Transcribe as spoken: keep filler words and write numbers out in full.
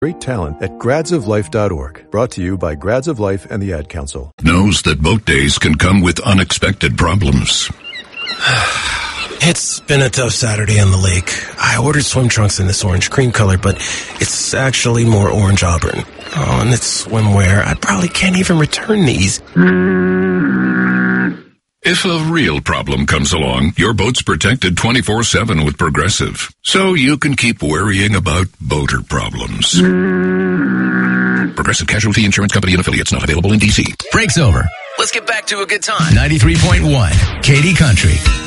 Great talent at grads of life dot org. Brought to you by Grads of Life and the Ad Council. Knows that boat days can come with unexpected problems. It's been a tough Saturday on the lake. I ordered swim trunks in this orange cream color, but it's actually more orange auburn. Oh, and it's swimwear. I probably can't even return these. If a real problem comes along, your boat's protected twenty-four seven with Progressive. So you can keep worrying about boater problems. Progressive Casualty Insurance Company and Affiliates, not available in D C. Break's over. Let's get back to a good time. ninety-three point one, Katy Country.